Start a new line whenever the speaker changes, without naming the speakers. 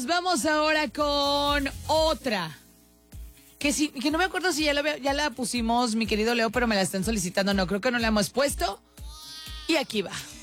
Vamos ahora con otra. Que no me acuerdo si ya la pusimos, mi querido Leo, pero me la están solicitando. No, creo que no la hemos puesto. Y aquí va.